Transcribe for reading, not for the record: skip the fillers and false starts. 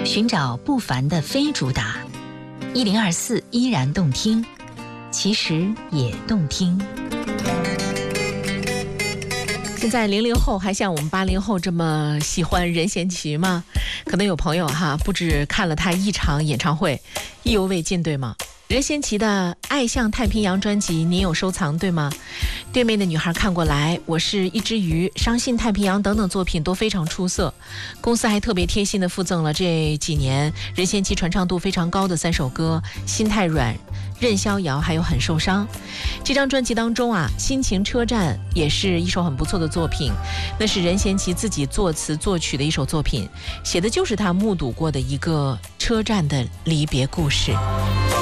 寻找不凡的非主打，1024依然动听，其实也动听。 现在00后还像我们80后这么喜欢任贤齐吗？可能有朋友不止看了他一场演唱会，意犹未尽，对吗？任贤齐的《爱向太平洋》专辑您有收藏对吗？对面的女孩看过来，我是一只鱼，伤心太平洋等等作品都非常出色。公司还特别贴心地附赠了这几年任贤齐传唱度非常高的3首歌，心太软、任逍遥还有很受伤。这张专辑当中心情车站也是一首很不错的作品，那是任贤齐自己作词作曲的一首作品，写的就是他目睹过的一个车站的离别故事。